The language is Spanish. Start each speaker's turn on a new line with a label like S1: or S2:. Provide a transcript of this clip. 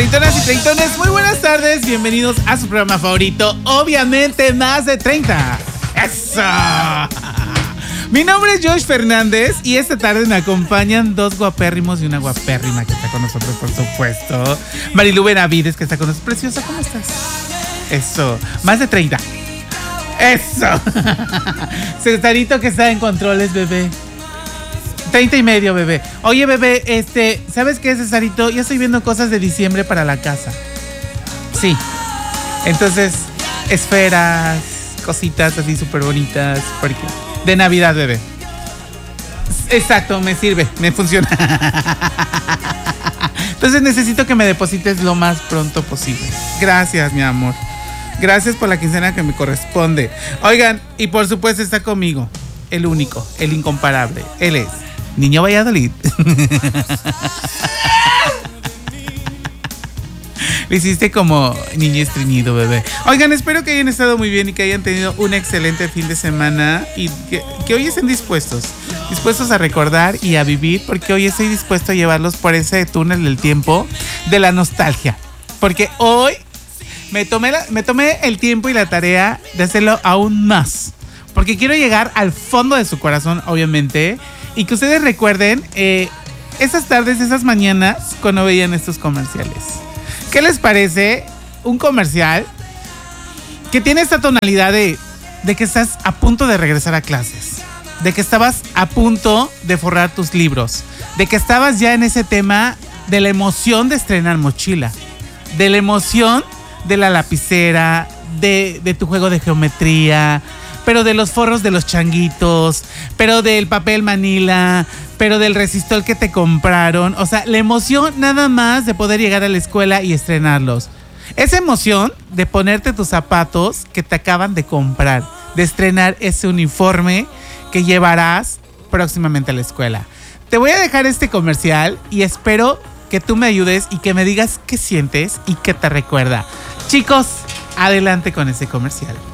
S1: Treintonas y treintones, muy buenas tardes, bienvenidos a su programa favorito, obviamente Más de 30. ¡Eso! Mi nombre es Josh Fernández y esta tarde me acompañan dos guapérrimos y una guapérrima que está con nosotros, por supuesto. Marilu Benavides, que está con nosotros. Preciosa, ¿cómo estás? Eso, Más de 30. ¡Eso! Cesarito, que está en controles, bebé. 30 y medio, bebé. Oye, bebé, ¿sabes qué, Cesarito? Ya estoy viendo cosas de diciembre para la casa. Sí. Entonces, esferas, cositas así súper bonitas. De Navidad, bebé. Exacto, me sirve, me funciona. Entonces necesito que me deposites lo más pronto posible. Gracias, mi amor. Gracias por la quincena que me corresponde. Oigan, y por supuesto está conmigo el único, el incomparable. Él es Niño Valladolid. Lo hiciste como niño estreñido, bebé. Oigan, espero que hayan estado muy bien y que hayan tenido un excelente fin de semana y que hoy estén dispuestos a recordar y a vivir, porque hoy estoy dispuesto a llevarlos por ese túnel del tiempo de la nostalgia. Porque hoy me tomé el tiempo y la tarea de hacerlo aún más. Porque quiero llegar al fondo de su corazón, obviamente, y que ustedes recuerden esas tardes, esas mañanas cuando veían estos comerciales. ¿Qué les parece un comercial que tiene esta tonalidad de que estás a punto de regresar a clases? De que estabas a punto de forrar tus libros. De que estabas ya en ese tema de la emoción de estrenar mochila. De la emoción de la lapicera, de tu juego de geometría, pero de los forros de los changuitos, pero del papel Manila, pero del resistol que te compraron. O sea, la emoción nada más de poder llegar a la escuela y estrenarlos. Esa emoción de ponerte tus zapatos que te acaban de comprar, de estrenar ese uniforme que llevarás próximamente a la escuela. Te voy a dejar este comercial y espero que tú me ayudes y que me digas qué sientes y qué te recuerda. Chicos, adelante con ese comercial.